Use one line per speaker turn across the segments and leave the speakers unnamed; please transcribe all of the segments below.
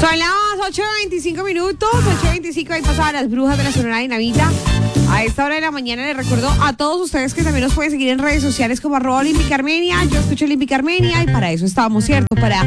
Son las 8:25, 8:25, ahí pasaban las brujas de la Sonora Dinamita. A esta hora de la mañana les recuerdo a todos ustedes que también nos pueden seguir en redes sociales como @Olímpica_Armenia. Yo escucho Olímpica Armenia y para eso estábamos, ¿cierto? Para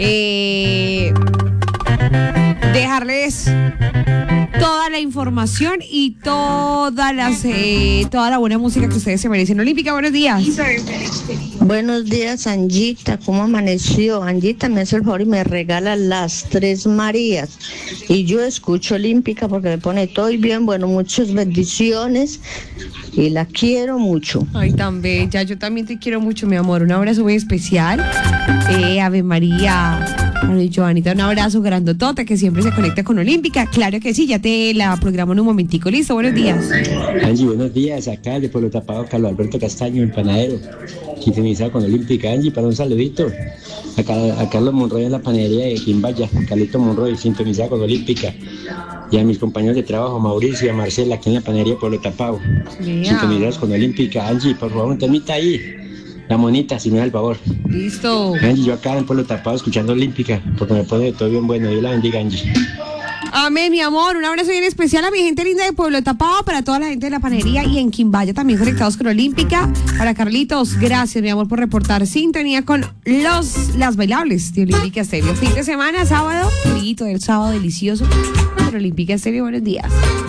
dejarles toda la información y toda la buena música que ustedes se merecen. Olímpica, buenos días.
Buenos días, Angita. ¿Cómo amaneció? Angita me hace el favor y me regala las Tres Marías. Y yo escucho Olímpica porque me pone todo bien. Bueno, muchas bendiciones y la quiero mucho.
Ay, tan bella. Yo también te quiero mucho, mi amor. Un abrazo muy especial. Ave María. Ay, Joanita, un abrazo grandotote que siempre se conecta con Olímpica. Claro que sí, ya te la programo en un momentico. Listo, buenos días.
Angie, buenos días. Acá de Pueblo Tapado, Carlos Alberto Castaño, el panadero. Sintonizado con Olímpica. Angie, para un saludito. A Carlos Monroy en la panadería de Quimbaya. Carlito Monroy, sintonizado con Olímpica. Y a mis compañeros de trabajo, Mauricio y a Marcela, aquí en la panadería de Pueblo Tapado. Sintonizados con Olímpica. Angie, por favor, un temita ahí. La monita, si me da el favor.
Listo.
Angie, yo acá en Pueblo Tapado escuchando Olímpica, porque me pone todo bien bueno. Dios la bendiga, Angie.
Amén, mi amor. Un abrazo bien especial a mi gente linda de Pueblo Tapado, para toda la gente de la panería y en Quimbaya también conectados con Olímpica. Para Carlitos, gracias, mi amor, por reportar sintonía con las bailables de Olímpica Estéreo. Fin de semana, sábado, frito del sábado delicioso. Pero Olímpica Estéreo, buenos días.